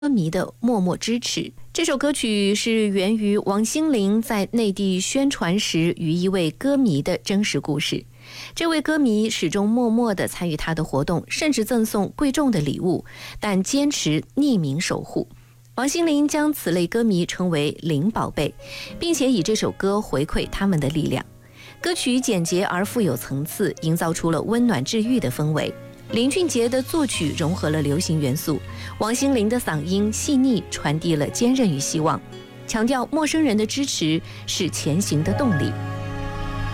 歌迷的默默支持。这首歌曲是源于王心凌在内地宣传时与一位歌迷的真实故事。这位歌迷始终默默地参与他的活动，甚至赠送贵重的礼物，但坚持匿名守护。王心凌将此类歌迷称为零宝贝，并且以这首歌回馈他们的力量。歌曲简洁而富有层次，营造出了温暖治愈的氛围。林俊杰的作曲融合了流行元素，王心凌的嗓音细腻，传递了坚韧与希望，强调陌生人的支持是前行的动力。